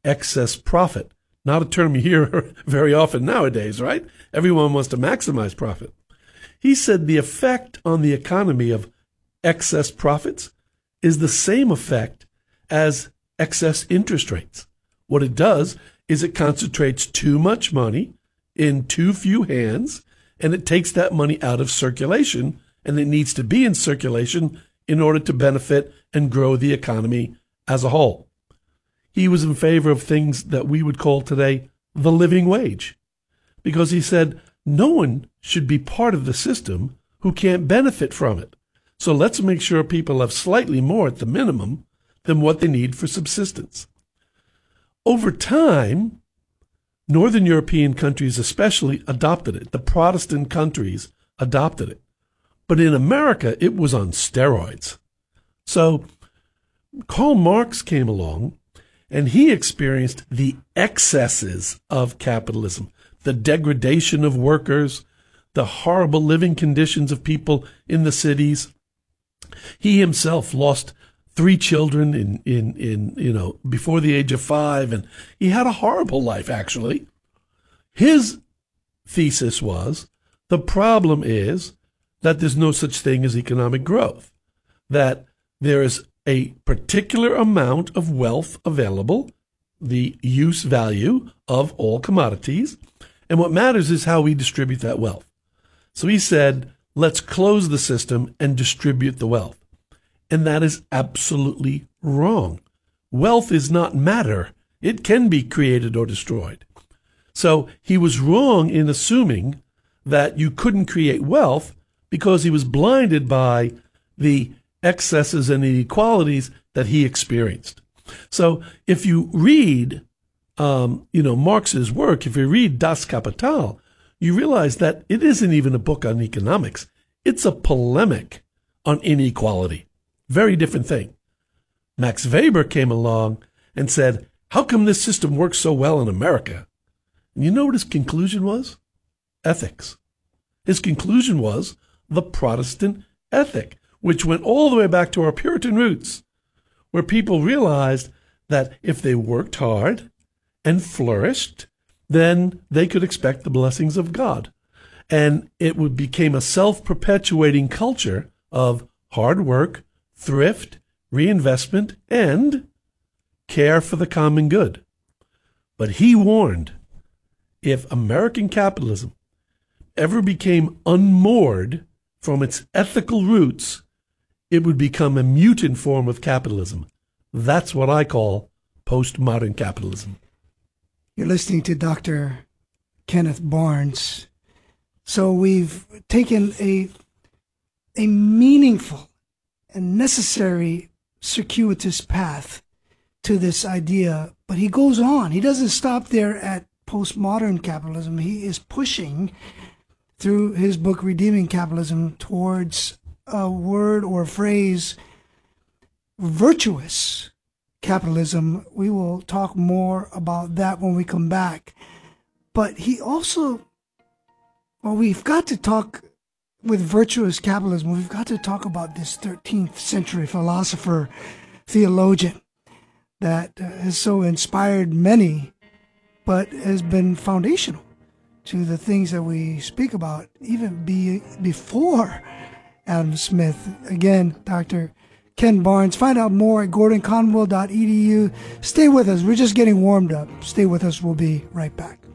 excess profit. Not a term you hear very often nowadays, right? Everyone wants to maximize profit. He said the effect on the economy of excess profits is the same effect as excess interest rates. What it does is it concentrates too much money in too few hands, and it takes that money out of circulation, and it needs to be in circulation in order to benefit and grow the economy as a whole. He was in favor of things that we would call today the living wage, because he said no one should be part of the system who can't benefit from it. So let's make sure people have slightly more at the minimum than what they need for subsistence. Over time, Northern European countries especially adopted it. The Protestant countries adopted it. But in America, it was on steroids. So Karl Marx came along, and he experienced the excesses of capitalism, the degradation of workers, the horrible living conditions of people in the cities. He himself lost 3 children in before the age of 5, and he had a horrible life, actually. His thesis was the problem is that there's no such thing as economic growth, that there is a particular amount of wealth available, the use value of all commodities, and what matters is how we distribute that wealth. So he said, let's close the system and distribute the wealth. And that is absolutely wrong. Wealth is not matter. It can be created or destroyed. So he was wrong in assuming that you couldn't create wealth because he was blinded by the excesses and inequalities that he experienced. So if you read, Marx's work, if you read Das Kapital, you realize that it isn't even a book on economics. It's a polemic on inequality. Very different thing. Max Weber came along and said, how come this system works so well in America? And you know what his conclusion was? Ethics. His conclusion was the Protestant ethic, which went all the way back to our Puritan roots, where people realized that if they worked hard and flourished, then they could expect the blessings of God. And it became a self-perpetuating culture of hard work, thrift, reinvestment, and care for the common good. But he warned, if American capitalism ever became unmoored from its ethical roots, it would become a mutant form of capitalism. That's what I call postmodern capitalism. You're listening to Dr. Kenneth Barnes. So we've taken a meaningful and necessary circuitous path to this idea, but he goes on. He doesn't stop there at postmodern capitalism. He is pushing through his book Redeeming Capitalism towards a word or phrase, virtuous capitalism. We will talk more about that when we come back. But he also, we've got to talk with virtuous capitalism. We've got to talk about this 13th century philosopher, theologian that has so inspired many, but has been foundational to the things that we speak about, even before Adam Smith. Again, Dr. Ken Barnes. Find out more at gordonconwell.edu. Stay with us. We're just getting warmed up. Stay with us. We'll be right back.